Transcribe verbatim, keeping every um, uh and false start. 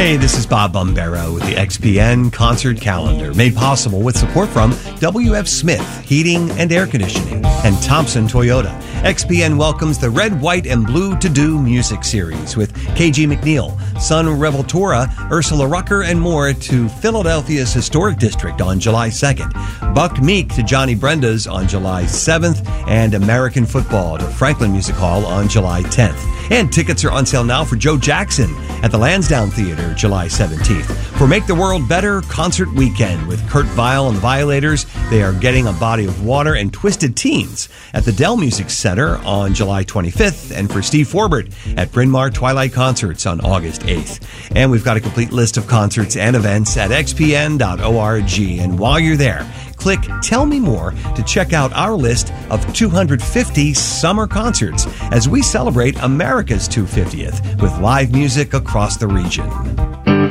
Hey, this is Bob Bombero with the X P N Concert Calendar, made possible with support from W F Smith Heating and Air Conditioning and Thompson Toyota. X P N welcomes the Red, White, and Blue To Do music series with K G McNeil, Sun Revoltura, Ursula Rucker, and more to Philadelphia's Historic District on July second. Buck Meek to Johnny Brenda's on July seventh, and American Football to Franklin Music Hall on July tenth. And tickets are on sale now for Joe Jackson at the Lansdowne Theater July seventeenth. For Make the World Better Concert Weekend with Kurt Vile and the Violators, they are Getting a Body of Water and Twisted Teens at the Dell Music Center on July twenty-fifth, and for Steve Forbert at Bryn Mawr Twilight Concerts on August eighth. And we've got a complete list of concerts and events at x p n dot org. And while you're there, click Tell Me More to check out our list of two hundred fifty summer concerts as we celebrate America's two hundred fiftieth with live music across the region.